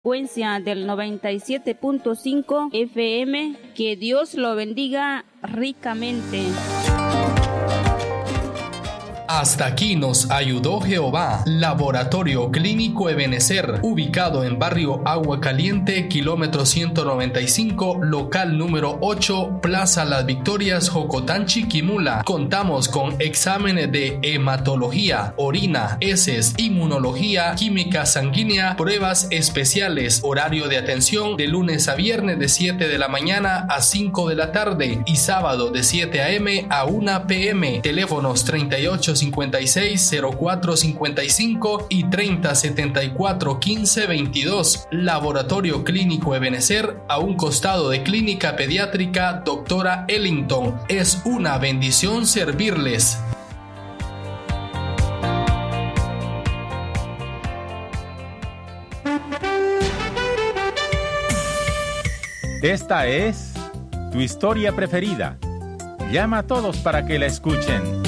frecuencia del 97.5 FM. Que Dios lo bendiga ricamente. Hasta aquí nos ayudó Jehová. Laboratorio Clínico Ebenecer, ubicado en barrio Agua Caliente, kilómetro 195, local número 8, Plaza Las Victorias, Jocotán, Chiquimula. Contamos con exámenes de hematología, orina, heces, inmunología, química sanguínea, pruebas especiales. Horario de atención de lunes a viernes de 7 de la mañana a 5 de la tarde y sábado de 7 a.m. a 1 p.m. Teléfonos 3856-0455 y 3074-1522. Laboratorio Clínico Ebenecer, a un costado de Clínica Pediátrica Doctora Ellington. Es una bendición servirles. Esta es tu historia preferida. Llama a todos para que la escuchen.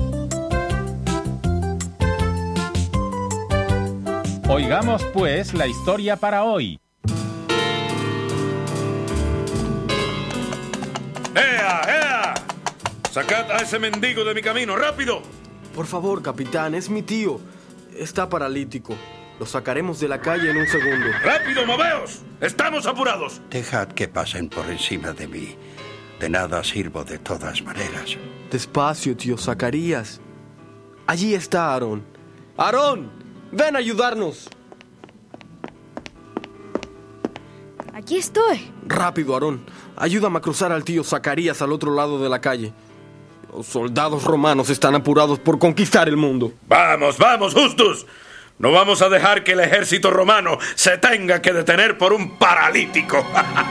Oigamos pues la historia para hoy. ¡Ea, ea! ¡Sacad a ese mendigo de mi camino, rápido! Por favor, capitán, es mi tío. Está paralítico. Lo sacaremos de la calle en un segundo. ¡Rápido, moveos! ¡Estamos apurados! Dejad que pasen por encima de mí. De nada sirvo de todas maneras. Despacio, tío Zacarías. Allí está Aarón. ¡Aarón! ¡Ven a ayudarnos! Aquí estoy. Rápido, Aarón. Ayúdame a cruzar al tío Zacarías al otro lado de la calle. Los soldados romanos están apurados por conquistar el mundo. ¡Vamos, vamos, Justus! No vamos a dejar que el ejército romano se tenga que detener por un paralítico.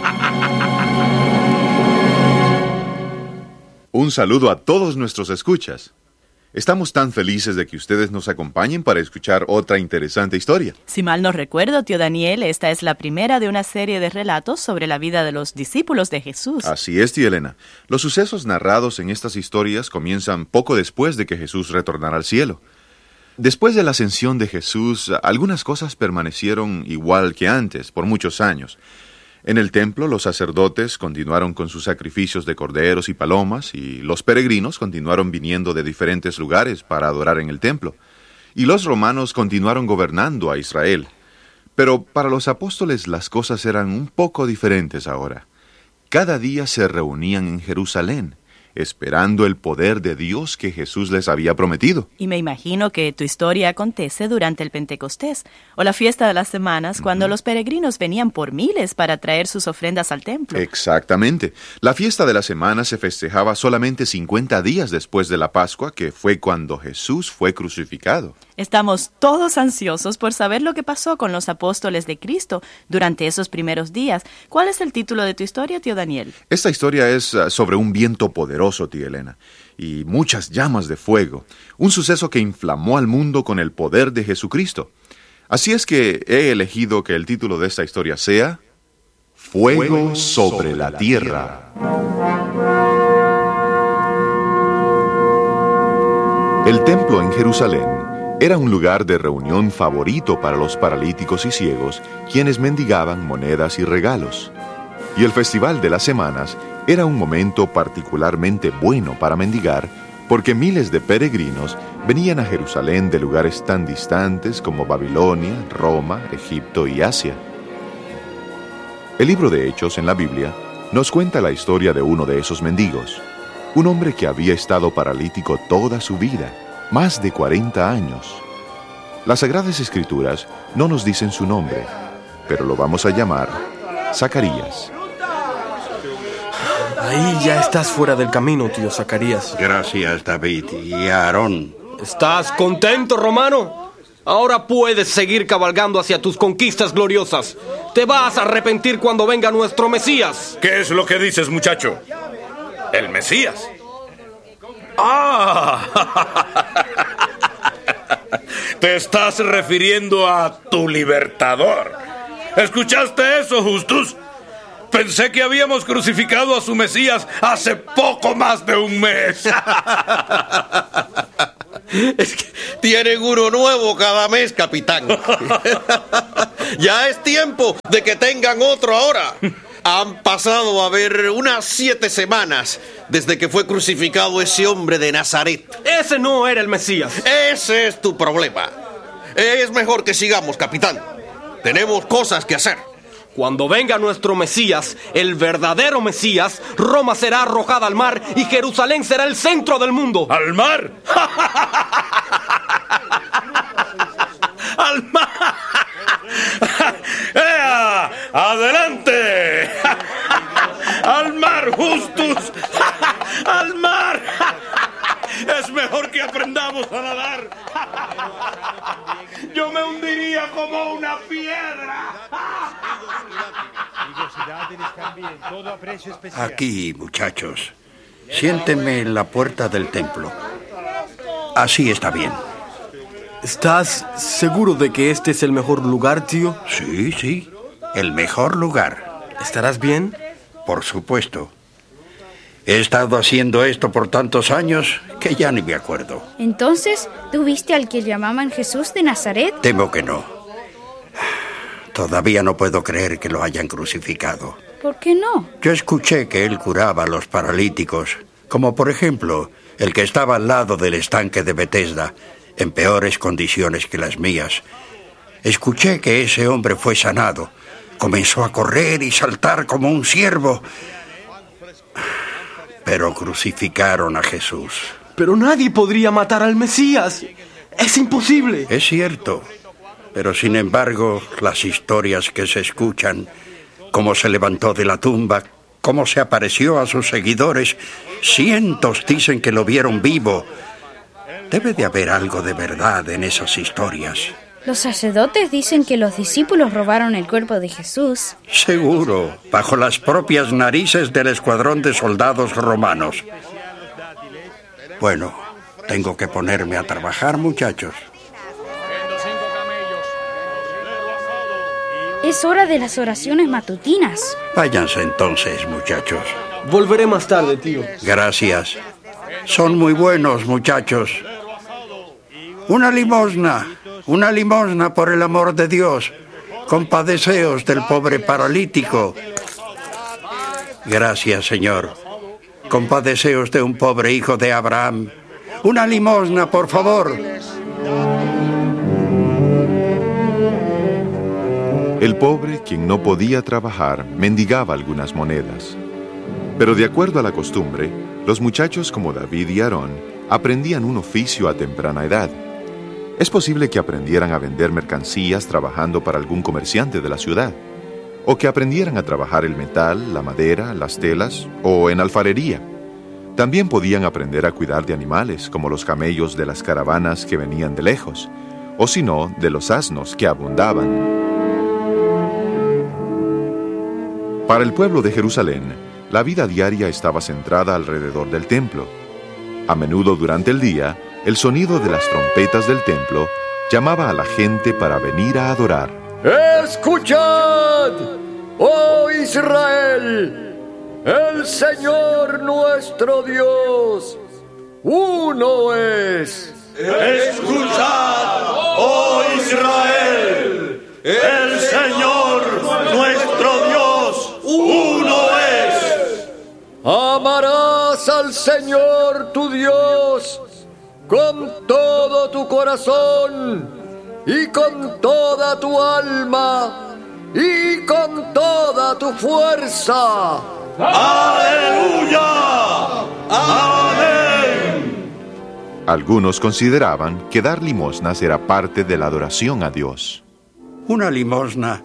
Un saludo a todos nuestros escuchas. Estamos tan felices de que ustedes nos acompañen para escuchar otra interesante historia. Si mal no recuerdo, tío Daniel, esta es la primera de una serie de relatos sobre la vida de los discípulos de Jesús. Así es, tía Elena. Los sucesos narrados en estas historias comienzan poco después de que Jesús retornara al cielo. Después de la ascensión de Jesús, algunas cosas permanecieron igual que antes, por muchos años. En el templo, los sacerdotes continuaron con sus sacrificios de corderos y palomas, y los peregrinos continuaron viniendo de diferentes lugares para adorar en el templo. Y los romanos continuaron gobernando a Israel. Pero para los apóstoles las cosas eran un poco diferentes ahora. Cada día se reunían en Jerusalén, esperando el poder de Dios que Jesús les había prometido. Y me imagino que tu historia acontece durante el Pentecostés, o la fiesta de las semanas, cuando los peregrinos venían por miles para traer sus ofrendas al templo. Exactamente. La fiesta de las semanas se festejaba solamente 50 días después de la Pascua, que fue cuando Jesús fue crucificado. Estamos todos ansiosos por saber lo que pasó con los apóstoles de Cristo durante esos primeros días. ¿Cuál es el título de tu historia, tío Daniel? Esta historia es sobre un viento poderoso, tía Elena, y muchas llamas de fuego, un suceso que inflamó al mundo con el poder de Jesucristo. Así es que he elegido que el título de esta historia sea Fuego sobre la Tierra. El templo en Jerusalén era un lugar de reunión favorito para los paralíticos y ciegos, quienes mendigaban monedas y regalos. Y el Festival de las Semanas era un momento particularmente bueno para mendigar, porque miles de peregrinos venían a Jerusalén de lugares tan distantes como Babilonia, Roma, Egipto y Asia. El libro de Hechos en la Biblia nos cuenta la historia de uno de esos mendigos, un hombre que había estado paralítico toda su vida, más de 40 años. Las Sagradas Escrituras no nos dicen su nombre, pero lo vamos a llamar Zacarías. Ahí ya estás fuera del camino, tío Zacarías. Gracias, David y Aarón. ¿Estás contento, Romano? Ahora puedes seguir cabalgando hacia tus conquistas gloriosas. Te vas a arrepentir cuando venga nuestro Mesías. ¿Qué es lo que dices, muchacho? ¿El Mesías? ¡Ah! Te estás refiriendo a tu libertador. ¿Escuchaste eso, Justus? Pensé que habíamos crucificado a su Mesías hace poco más de un mes. Es que tienen uno nuevo cada mes, capitán. Ya es tiempo de que tengan otro ahora. Han pasado a ver unas 7 semanas desde que fue crucificado ese hombre de Nazaret. Ese no era el Mesías. Ese es tu problema. Es mejor que sigamos, capitán. Tenemos cosas que hacer. Cuando venga nuestro Mesías, el verdadero Mesías, Roma será arrojada al mar y Jerusalén será el centro del mundo. ¿Al mar? ¡Al mar! ¡Ea! ¡Adelante! ¡Al mar, Justus! ¡Al mar! Es mejor que aprendamos a nadar. Yo me hundiría como una piedra. Aquí, muchachos. Siéntenme en la puerta del templo. Así está bien. ¿Estás seguro de que este es el mejor lugar, tío? Sí, el mejor lugar. ¿Estarás bien? Por supuesto. He estado haciendo esto por tantos años que ya ni me acuerdo. Entonces, ¿tú viste al que llamaban Jesús de Nazaret? Temo que no. Todavía no puedo creer que lo hayan crucificado. ¿Por qué no? Yo escuché que él curaba a los paralíticos, como por ejemplo el que estaba al lado del estanque de Betesda, en peores condiciones que las mías. Escuché que ese hombre fue sanado. Comenzó a correr y saltar como un ciervo. Pero crucificaron a Jesús. Pero nadie podría matar al Mesías. Es imposible. Es cierto. Pero sin embargo, las historias que se escuchan, cómo se levantó de la tumba, cómo se apareció a sus seguidores, cientos dicen que lo vieron vivo. Debe de haber algo de verdad en esas historias. Los sacerdotes dicen que los discípulos robaron el cuerpo de Jesús. Seguro, bajo las propias narices del escuadrón de soldados romanos. Bueno, tengo que ponerme a trabajar, muchachos. Es hora de las oraciones matutinas. Váyanse entonces, muchachos. Volveré más tarde, tío. Gracias. Son muy buenos, muchachos. Una limosna por el amor de Dios. Compadeceos del pobre paralítico. Gracias, Señor. Compadeceos de un pobre hijo de Abraham. Una limosna, por favor. El pobre, quien no podía trabajar, mendigaba algunas monedas. Pero de acuerdo a la costumbre, los muchachos como David y Aarón aprendían un oficio a temprana edad. Es posible que aprendieran a vender mercancías trabajando para algún comerciante de la ciudad, o que aprendieran a trabajar el metal, la madera, las telas, o en alfarería. También podían aprender a cuidar de animales, como los camellos de las caravanas que venían de lejos, o si no, de los asnos que abundaban. Para el pueblo de Jerusalén, la vida diaria estaba centrada alrededor del templo. A menudo durante el día, el sonido de las trompetas del templo llamaba a la gente para venir a adorar. ¡Escuchad, oh Israel! El Señor nuestro Dios, uno es. ¡Escuchad, oh Israel! El Señor nuestro Dios, uno es. Amarás al Señor tu Dios con todo tu corazón y con toda tu alma y con toda tu fuerza. ¡Aleluya! ¡Amén! Algunos consideraban que dar limosnas era parte de la adoración a Dios. Una limosna.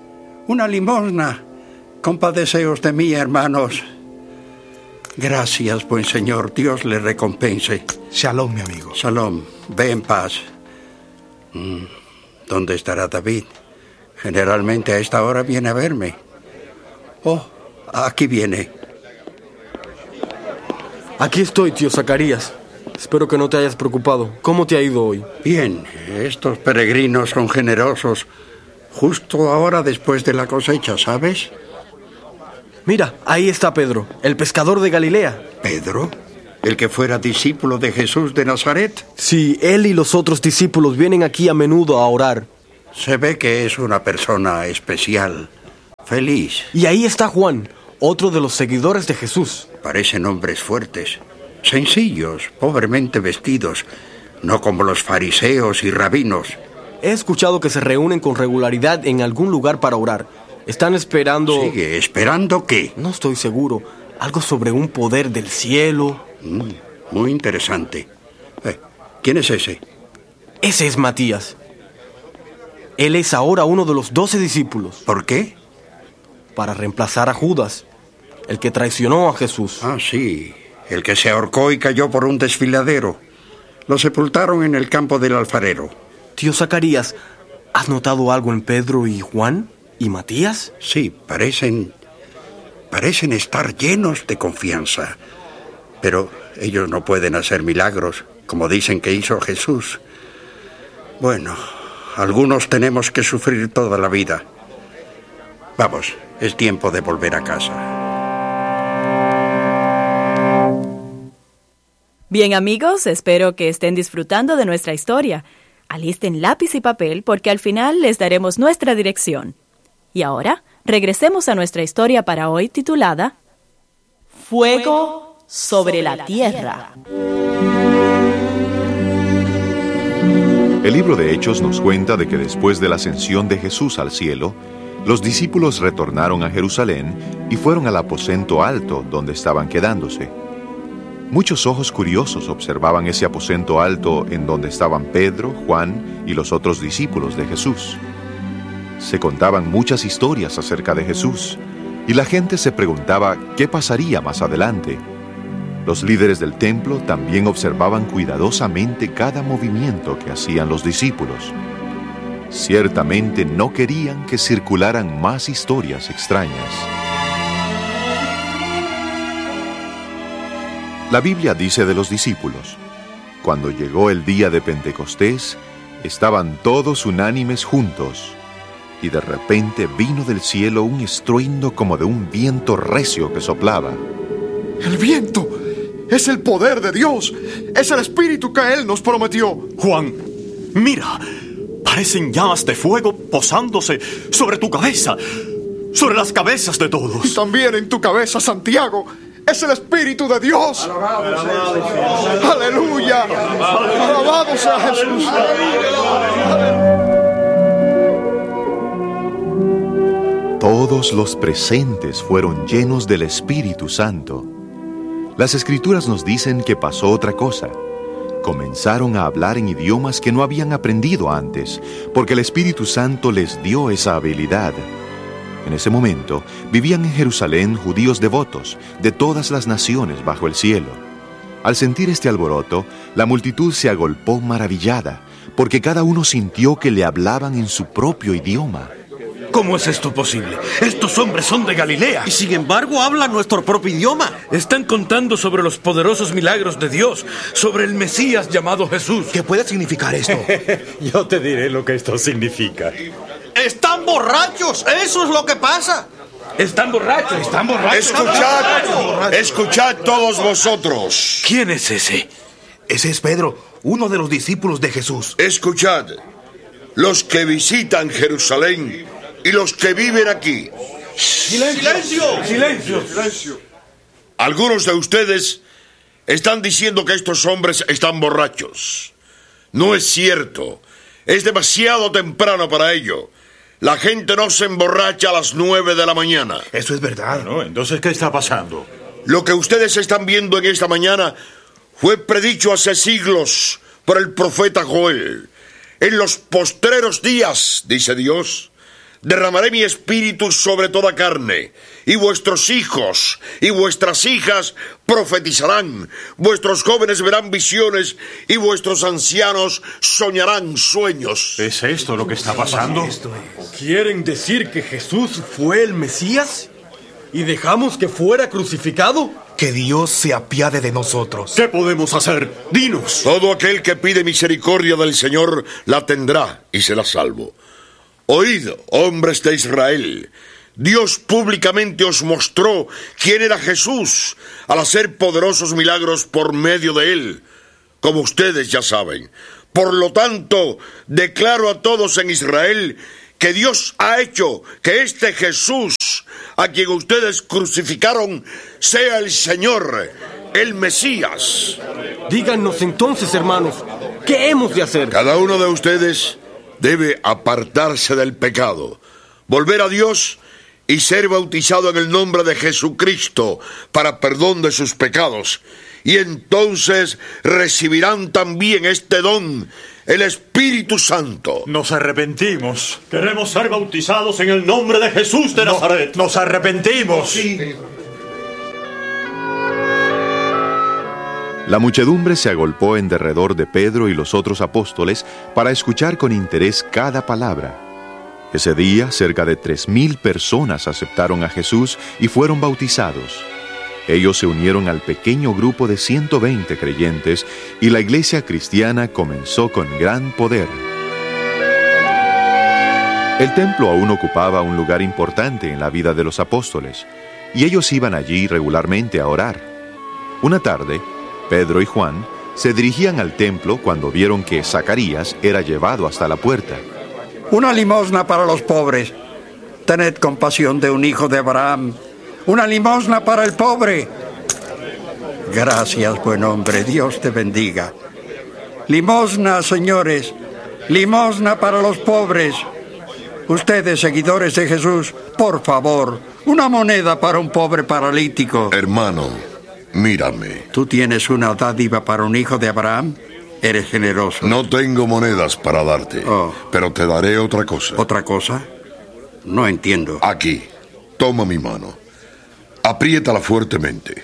Compadeceos de mí, hermanos. Gracias, buen Señor. Dios le recompense. Shalom, mi amigo. Shalom. Ve en paz. ¿Dónde estará David? Generalmente a esta hora viene a verme. Oh, aquí viene. Aquí estoy, tío Zacarías. Espero que no te hayas preocupado. ¿Cómo te ha ido hoy? Bien. Estos peregrinos son generosos. Justo ahora después de la cosecha, ¿sabes? Mira, ahí está Pedro, el pescador de Galilea. ¿Pedro? ¿El que fuera discípulo de Jesús de Nazaret? Sí, él y los otros discípulos vienen aquí a menudo a orar. Se ve que es una persona especial, feliz. Y ahí está Juan, otro de los seguidores de Jesús. Parecen hombres fuertes, sencillos, pobremente vestidos, no como los fariseos y rabinos. He escuchado que se reúnen con regularidad en algún lugar para orar. Están esperando... ¿Sigue esperando qué? No estoy seguro. Algo sobre un poder del cielo. Muy interesante. ¿Quién es ese? Ese es Matías. Él es ahora uno de los 12 discípulos. ¿Por qué? Para reemplazar a Judas, el que traicionó a Jesús. Ah, sí. El que se ahorcó y cayó por un desfiladero. Lo sepultaron en el campo del alfarero. Tío Zacarías, ¿has notado algo en Pedro y Juan y Matías? Sí, parecen estar llenos de confianza. Pero ellos no pueden hacer milagros, como dicen que hizo Jesús. Bueno, algunos tenemos que sufrir toda la vida. Vamos, es tiempo de volver a casa. Bien, amigos, espero que estén disfrutando de nuestra historia. Alisten lápiz y papel porque al final les daremos nuestra dirección. Y ahora, regresemos a nuestra historia para hoy titulada Fuego sobre la Tierra. El libro de Hechos nos cuenta de que después de la ascensión de Jesús al cielo, los discípulos retornaron a Jerusalén y fueron al aposento alto donde estaban quedándose. Muchos ojos curiosos observaban ese aposento alto en donde estaban Pedro, Juan y los otros discípulos de Jesús. Se contaban muchas historias acerca de Jesús y la gente se preguntaba qué pasaría más adelante. Los líderes del templo también observaban cuidadosamente cada movimiento que hacían los discípulos. Ciertamente no querían que circularan más historias extrañas. La Biblia dice de los discípulos: cuando llegó el día de Pentecostés, estaban todos unánimes juntos, y de repente vino del cielo un estruendo como de un viento recio que soplaba. ¡El viento! ¡Es el poder de Dios! ¡Es el Espíritu que Él nos prometió! Juan, mira, parecen llamas de fuego posándose sobre tu cabeza, sobre las cabezas de todos. Y también en tu cabeza, Santiago. ¡Es el Espíritu de Dios! ¡Aleluya! ¡Alabado sea Jesús! Todos los presentes fueron llenos del Espíritu Santo. Las Escrituras nos dicen que pasó otra cosa. Comenzaron a hablar en idiomas que no habían aprendido antes, porque el Espíritu Santo les dio esa habilidad. En ese momento, vivían en Jerusalén judíos devotos de todas las naciones bajo el cielo. Al sentir este alboroto, la multitud se agolpó maravillada, porque cada uno sintió que le hablaban en su propio idioma. ¿Cómo es esto posible? Estos hombres son de Galilea. Y sin embargo hablan nuestro propio idioma. Están contando sobre los poderosos milagros de Dios, sobre el Mesías llamado Jesús. ¿Qué puede significar esto? Yo te diré lo que esto significa. ¡Están borrachos! ¡Eso es lo que pasa! ¡Están borrachos! ¡Están borrachos! Escuchad todos vosotros. ¿Quién es ese? Ese es Pedro, uno de los discípulos de Jesús. Escuchad, los que visitan Jerusalén y los que viven aquí. ¡Silencio! ¡Silencio! ¡Silencio! Algunos de ustedes están diciendo que estos hombres están borrachos. No es cierto. Es demasiado temprano para ello. La gente no se emborracha a las 9 de la mañana. Eso es verdad. ¿No? Entonces, ¿qué está pasando? Lo que ustedes están viendo en esta mañana fue predicho hace siglos por el profeta Joel. En los postreros días, dice Dios, derramaré mi espíritu sobre toda carne, y vuestros hijos y vuestras hijas profetizarán, vuestros jóvenes verán visiones, y vuestros ancianos soñarán sueños. ¿Es esto lo que está pasando? ¿Quieren decir que Jesús fue el Mesías? ¿Y dejamos que fuera crucificado? Que Dios se apiade de nosotros. ¿Qué podemos hacer? Dinos. Todo aquel que pide misericordia del Señor la tendrá y será salvo. Oíd, hombres de Israel, Dios públicamente os mostró quién era Jesús al hacer poderosos milagros por medio de él, como ustedes ya saben. Por lo tanto, declaro a todos en Israel que Dios ha hecho que este Jesús, a quien ustedes crucificaron, sea el Señor, el Mesías. Díganos entonces, hermanos, ¿qué hemos de hacer? Cada uno de ustedes debe apartarse del pecado, volver a Dios y ser bautizado en el nombre de Jesucristo para perdón de sus pecados. Y entonces recibirán también este don, el Espíritu Santo. Nos arrepentimos. Queremos ser bautizados en el nombre de Jesús de Nazaret. Nos arrepentimos. Sí. La muchedumbre se agolpó en derredor de Pedro y los otros apóstoles para escuchar con interés cada palabra. Ese día, cerca de 3,000 personas aceptaron a Jesús y fueron bautizados. Ellos se unieron al pequeño grupo de 120 creyentes y la iglesia cristiana comenzó con gran poder. El templo aún ocupaba un lugar importante en la vida de los apóstoles, y ellos iban allí regularmente a orar. Una tarde, Pedro y Juan se dirigían al templo cuando vieron que Zacarías era llevado hasta la puerta. Una limosna para los pobres. Tened compasión de un hijo de Abraham. Una limosna para el pobre. Gracias, buen hombre. Dios te bendiga. Limosna, señores. Limosna para los pobres. Ustedes, seguidores de Jesús, por favor, una moneda para un pobre paralítico. Hermano, mírame. ¿Tú tienes una dádiva para un hijo de Abraham? Eres generoso. No tengo monedas para darte, pero te daré otra cosa. ¿Otra cosa? No entiendo. Aquí, toma mi mano. Apriétala fuertemente.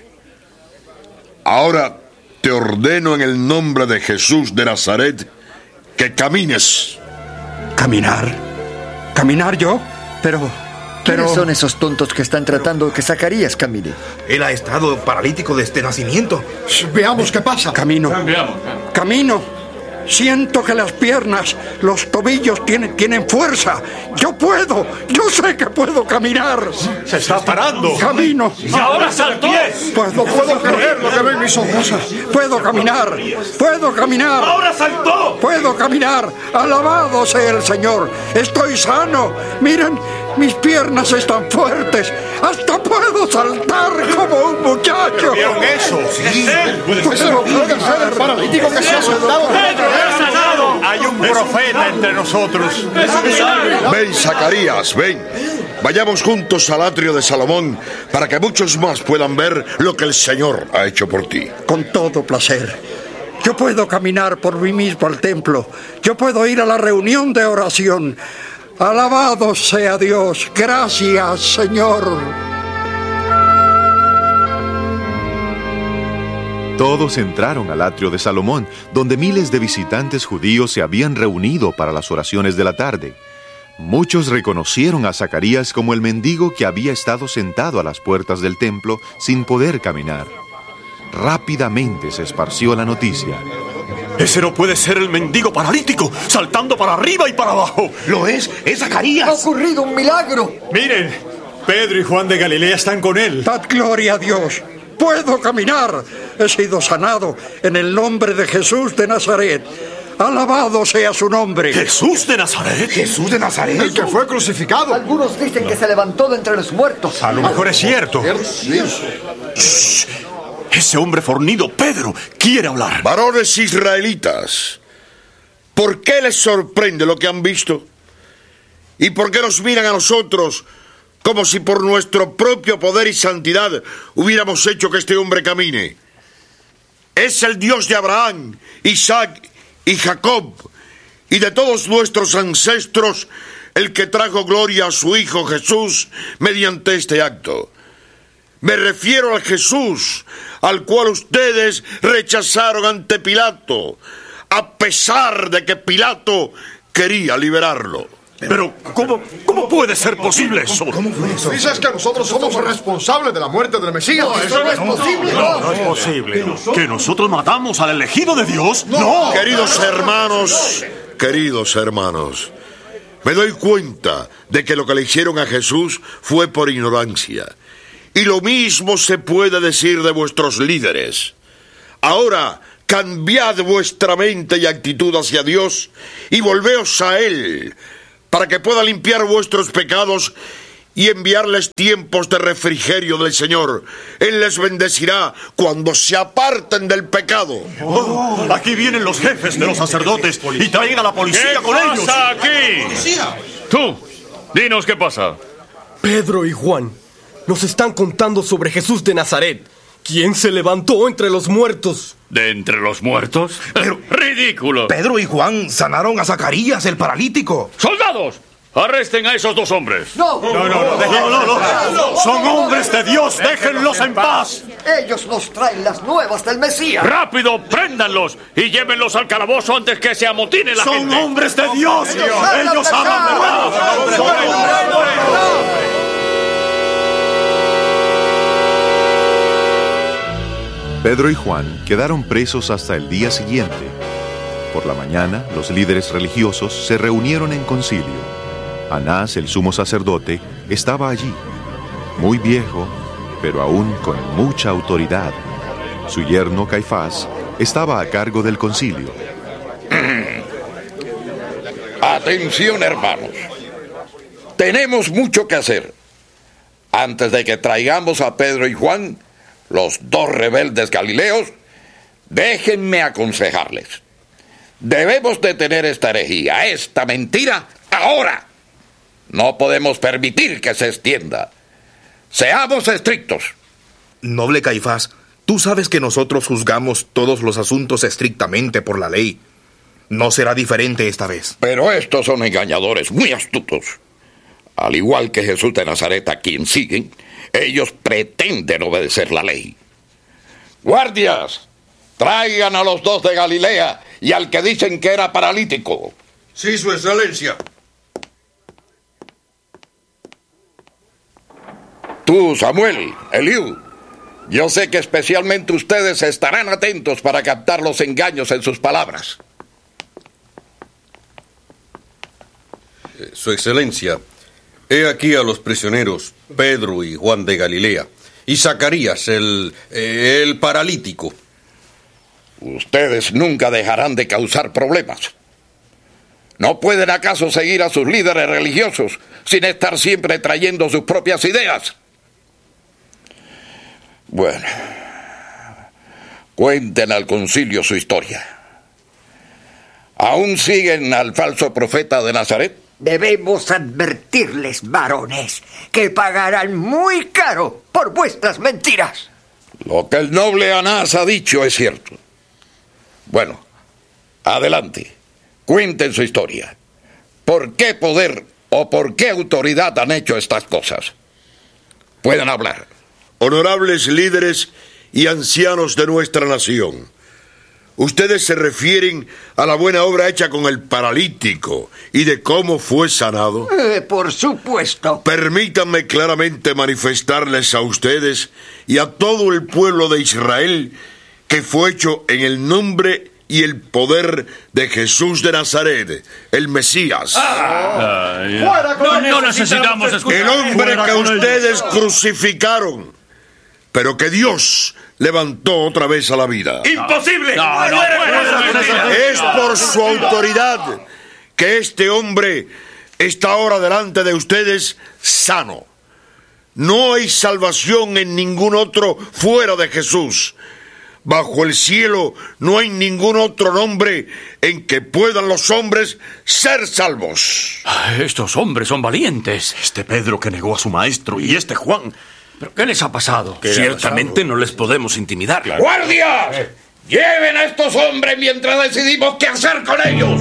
Ahora te ordeno en el nombre de Jesús de Nazaret que camines. ¿Caminar? ¿Caminar yo? Pero... ¿Quiénes son esos tontos que están tratando que Zacarías camine? Él ha estado paralítico desde nacimiento. Veamos qué pasa. Camino. Camino. Siento que las piernas, los tobillos tienen fuerza. Yo puedo. Yo sé que puedo caminar. Se está parando. Camino. ¡Y ahora saltó! Pues no puedo creer lo que ven mis ojos. Puedo caminar. Puedo caminar. ¡Ahora saltó! Puedo caminar. Alabado sea el Señor. Estoy sano. Miren, mis piernas están fuertes. Hasta puedo saltar como un muchacho. ¿Vieron eso? Sí. Pues no puede ser el paralítico que se ha sentado. Hay un profeta entre nosotros. Ven, Zacarías, ven. Vayamos juntos al atrio de Salomón para que muchos más puedan ver lo que el Señor ha hecho por ti. Con todo placer. Yo puedo caminar por mí mismo al templo. Yo puedo ir a la reunión de oración. Alabado sea Dios. Gracias, Señor. Todos entraron al atrio de Salomón, donde miles de visitantes judíos se habían reunido para las oraciones de la tarde. Muchos reconocieron a Zacarías como el mendigo que había estado sentado a las puertas del templo sin poder caminar. Rápidamente se esparció la noticia. Ese no puede ser el mendigo paralítico, saltando para arriba y para abajo. Lo es Zacarías. Ha ocurrido un milagro. Miren, Pedro y Juan de Galilea están con él. Dad gloria a Dios. Puedo caminar. He sido sanado en el nombre de Jesús de Nazaret. Alabado sea su nombre. ¿Jesús de Nazaret? ¿Jesús de Nazaret? El que fue crucificado. Algunos dicen que se levantó de entre los muertos. A lo mejor es cierto. Shh. Ese hombre fornido, Pedro, quiere hablar. Varones israelitas, ¿por qué les sorprende lo que han visto? ¿Y por qué nos miran a nosotros como si por nuestro propio poder y santidad hubiéramos hecho que este hombre camine? Es el Dios de Abraham, Isaac y Jacob y de todos nuestros ancestros el que trajo gloria a su Hijo Jesús mediante este acto. Me refiero al Jesús al cual ustedes rechazaron ante Pilato, a pesar de que Pilato quería liberarlo. Pero, ¿cómo puede ser posible eso? ¿Cómo fue eso? Dices que nosotros somos responsables de la muerte del Mesías. No, eso no es posible. No es posible. ¿Que nosotros matamos al elegido de Dios? No. Queridos hermanos, me doy cuenta de que lo que le hicieron a Jesús fue por ignorancia. Y lo mismo se puede decir de vuestros líderes. Ahora cambiad vuestra mente y actitud hacia Dios y volveos a Él, para que pueda limpiar vuestros pecados y enviarles tiempos de refrigerio del Señor. Él les bendecirá cuando se aparten del pecado. Oh, aquí vienen los jefes de los sacerdotes y traen a la policía con ellos. ¿Qué pasa aquí? Tú, dinos qué pasa. Pedro y Juan nos están contando sobre Jesús de Nazaret, quien se levantó entre los muertos. ¿De entre los muertos? Pero, ¡ridículo! Pedro y Juan sanaron a Zacarías, el paralítico. ¡Soldados! ¡Arresten a esos dos hombres! No. Son hombres de Dios, déjenlos en paz. Ellos nos traen las nuevas del Mesías. ¡Rápido, préndanlos y llévenlos al calabozo antes que se amotine la gente! Son hombres de Dios, ellos hablan verdad. Pedro y Juan quedaron presos hasta el día siguiente. Por la mañana, los líderes religiosos se reunieron en concilio. Anás, el sumo sacerdote, estaba allí, muy viejo, pero aún con mucha autoridad. Su yerno Caifás estaba a cargo del concilio. Atención, hermanos. Tenemos mucho que hacer. Antes de que traigamos a Pedro y Juan, los dos rebeldes galileos, déjenme aconsejarles. Debemos detener esta herejía, esta mentira, ahora. No podemos permitir que se extienda. Seamos estrictos. Noble Caifás, tú sabes que nosotros juzgamos todos los asuntos estrictamente por la ley. No será diferente esta vez. Pero estos son engañadores muy astutos. Al igual que Jesús de Nazaret, a quien siguen, ellos pretenden obedecer la ley. Guardias, traigan a los dos de Galilea y al que dicen que era paralítico. Sí, su excelencia. Tú, Samuel, Eliú, yo sé que especialmente ustedes estarán atentos para captar los engaños en sus palabras. Su excelencia, he aquí a los prisioneros Pedro y Juan de Galilea y Zacarías, el paralítico. Ustedes nunca dejarán de causar problemas. ¿No pueden acaso seguir a sus líderes religiosos sin estar siempre trayendo sus propias ideas? Bueno, cuenten al concilio su historia. ¿Aún siguen al falso profeta de Nazaret? Debemos advertirles, varones, que pagarán muy caro por vuestras mentiras. Lo que el noble Anás ha dicho es cierto. Bueno, adelante, cuenten su historia. ¿Por qué poder o por qué autoridad han hecho estas cosas? Pueden hablar. Honorables líderes y ancianos de nuestra nación, ustedes se refieren a la buena obra hecha con el paralítico y de cómo fue sanado. Por supuesto. Permítanme claramente manifestarles a ustedes y a todo el pueblo de Israel que fue hecho en el nombre y el poder de Jesús de Nazaret, el Mesías. No necesitamos escuchar. El hombre que ustedes crucificaron, pero que Dios levantó otra vez a la vida. ¡Imposible! Es por su autoridad que este hombre está ahora delante de ustedes sano. No hay salvación en ningún otro fuera de Jesús. Bajo el cielo no hay ningún otro nombre en que puedan los hombres ser salvos. Estos hombres son valientes. Este Pedro que negó a su maestro y este Juan. ¿Pero qué les ha pasado? Ciertamente no les podemos intimidar. ¡Guardias! ¡Lleven a estos hombres mientras decidimos qué hacer con ellos!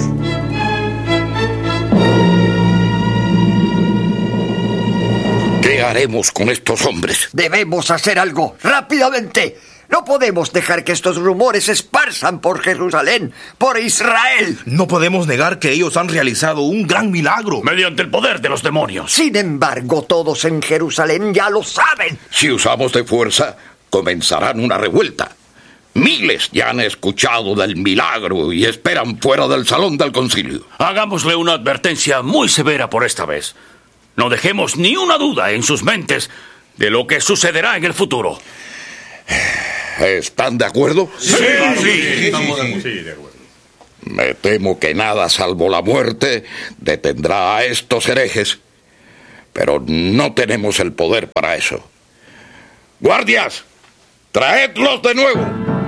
¿Qué haremos con estos hombres? Debemos hacer algo, rápidamente. No podemos dejar que estos rumores se esparzan por Jerusalén, por Israel. No podemos negar que ellos han realizado un gran milagro. Mediante el poder de los demonios. Sin embargo, todos en Jerusalén ya lo saben. Si usamos de fuerza, comenzarán una revuelta. Miles ya han escuchado del milagro y esperan fuera del salón del concilio. Hagámosle una advertencia muy severa por esta vez. No dejemos ni una duda en sus mentes de lo que sucederá en el futuro. ¿Están de acuerdo? Sí, Estamos de acuerdo. Me temo que nada salvo la muerte detendrá a estos herejes, pero no tenemos el poder para eso. ¡Guardias! ¡Traedlos de nuevo!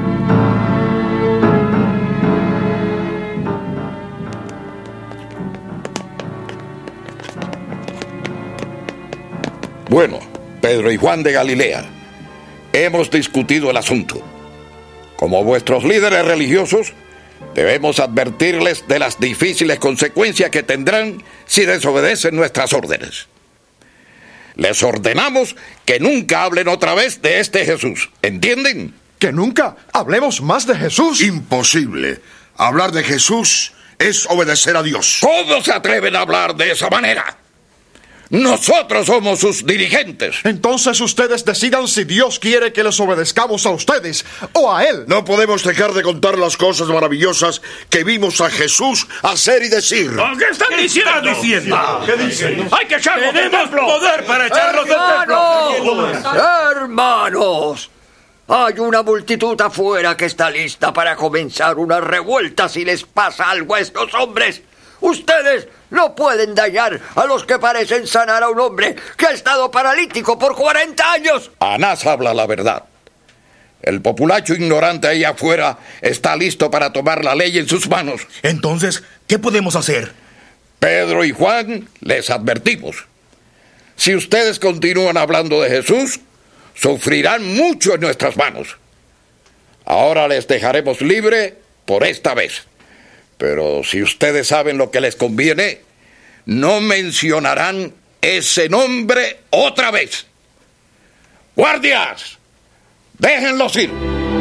Bueno, Pedro y Juan de Galilea, hemos discutido el asunto. Como vuestros líderes religiosos, debemos advertirles de las difíciles consecuencias que tendrán si desobedecen nuestras órdenes. Les ordenamos que nunca hablen otra vez de este Jesús. ¿Entienden? ¿Que nunca hablemos más de Jesús? Imposible. Hablar de Jesús es obedecer a Dios. ¿Cómo se atreven a hablar de esa manera? Nosotros somos sus dirigentes. Entonces ustedes decidan si Dios quiere que les obedezcamos a ustedes o a Él. No podemos dejar de contar las cosas maravillosas que vimos a Jesús hacer y decir. ¿Qué están diciendo? ¿Qué dicen? ¡Hay que echarlos del templo! Poder para echarlos del templo. ¡Hermanos! Hay una multitud afuera que está lista para comenzar una revuelta si les pasa algo a estos hombres. Ustedes no pueden dañar a los que parecen sanar a un hombre que ha estado paralítico por 40 años. Anás habla la verdad. El populacho ignorante ahí afuera está listo para tomar la ley en sus manos. Entonces, ¿qué podemos hacer? Pedro y Juan, les advertimos. Si ustedes continúan hablando de Jesús, sufrirán mucho en nuestras manos. Ahora les dejaremos libre por esta vez. Pero si ustedes saben lo que les conviene, no mencionarán ese nombre otra vez. ¡Guardias! ¡Déjenlos ir!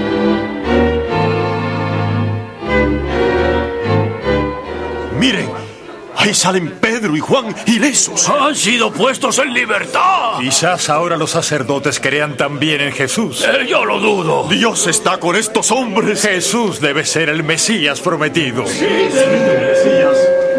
Miren, ahí salen Pedro y Juan ilesos. Han sido puestos en libertad. Quizás ahora los sacerdotes crean también en Jesús. Yo lo dudo. Dios está con estos hombres. Jesús debe ser el Mesías prometido. Sí, el Mesías.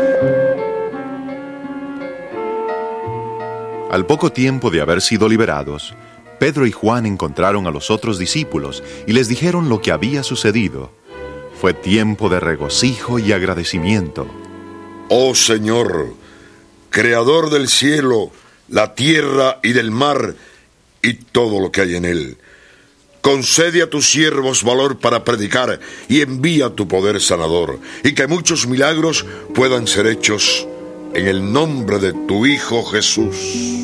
Al poco tiempo de haber sido liberados, Pedro y Juan encontraron a los otros discípulos y les dijeron lo que había sucedido. Fue tiempo de regocijo y agradecimiento. Oh Señor, Creador del cielo, la tierra y del mar y todo lo que hay en él, concede a tus siervos valor para predicar y envía tu poder sanador, y que muchos milagros puedan ser hechos en el nombre de tu Hijo Jesús.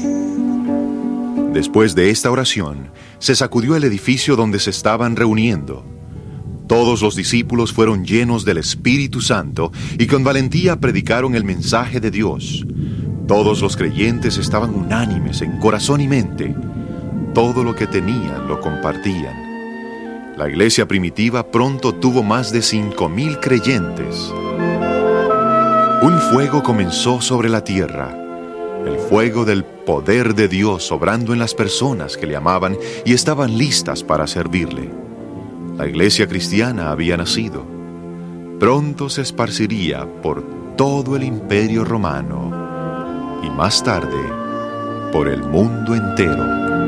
Después de esta oración, se sacudió el edificio donde se estaban reuniendo. Todos los discípulos fueron llenos del Espíritu Santo y con valentía predicaron el mensaje de Dios. Todos los creyentes estaban unánimes en corazón y mente. Todo lo que tenían lo compartían. La iglesia primitiva pronto tuvo más de 5,000 creyentes. Un fuego comenzó sobre la tierra. El fuego del poder de Dios obrando en las personas que le amaban y estaban listas para servirle. La iglesia cristiana había nacido. Pronto se esparciría por todo el imperio romano y más tarde por el mundo entero.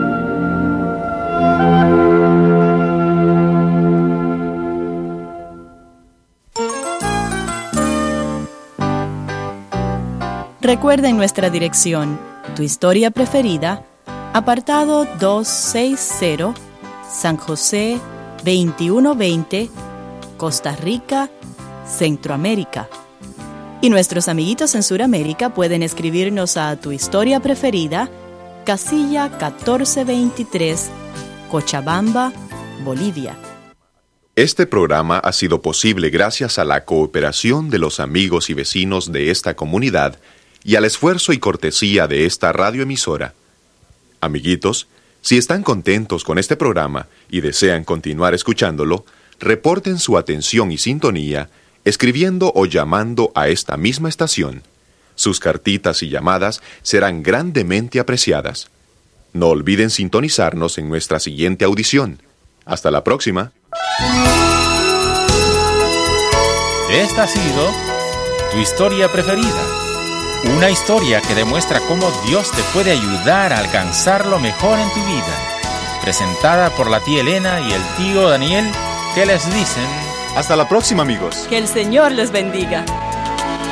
Recuerden nuestra dirección, Tu Historia Preferida, apartado 260, San José 2120, Costa Rica, Centroamérica. Y nuestros amiguitos en Sudamérica pueden escribirnos a Tu Historia Preferida, casilla 1423, Cochabamba, Bolivia. Este programa ha sido posible gracias a la cooperación de los amigos y vecinos de esta comunidad y al esfuerzo y cortesía de esta radioemisora. Amiguitos, si están contentos con este programa y desean continuar escuchándolo, reporten su atención y sintonía escribiendo o llamando a esta misma estación. Sus cartitas y llamadas serán grandemente apreciadas. No olviden sintonizarnos en nuestra siguiente audición. Hasta la próxima. Esta ha sido Tu Historia Preferida. Una historia que demuestra cómo Dios te puede ayudar a alcanzar lo mejor en tu vida. presentada por la tía Elena y el tío Daniel, que les dicen... Hasta la próxima, amigos. Que el Señor les bendiga.